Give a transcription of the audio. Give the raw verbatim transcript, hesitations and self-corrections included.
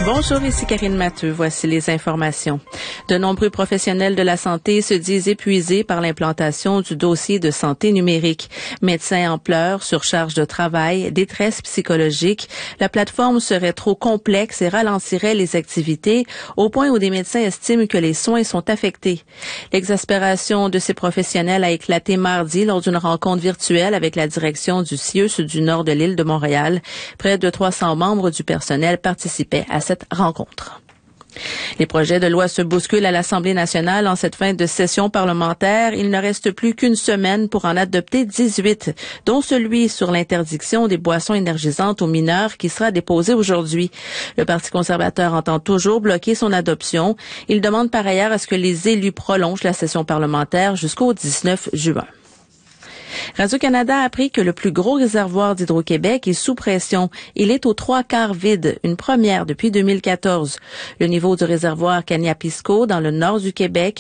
Bonjour, ici Karine Matteux. Voici les informations. De nombreux professionnels de la santé se disent épuisés par l'implantation du dossier de santé numérique. Médecins en pleurs, surcharge de travail, détresse psychologique. La plateforme serait trop complexe et ralentirait les activités au point où des médecins estiment que les soins sont affectés. L'exaspération de ces professionnels a éclaté mardi lors d'une rencontre virtuelle avec la direction du C I U S du nord de l'île de Montréal. Près de trois cents membres du personnel participaient à cette rencontre. Les projets de loi se bousculent à l'Assemblée nationale en cette fin de session parlementaire. Il ne reste plus qu'une semaine pour en adopter dix-huit, dont celui sur l'interdiction des boissons énergisantes aux mineurs qui sera déposé aujourd'hui. Le Parti conservateur entend toujours bloquer son adoption. Il demande par ailleurs à ce que les élus prolongent la session parlementaire jusqu'au dix-neuf juin. Radio-Canada a appris que le plus gros réservoir d'Hydro-Québec est sous pression. Il est aux trois quarts vide, une première depuis deux mille quatorze. Le niveau du réservoir Kaniapisco, dans le nord du Québec,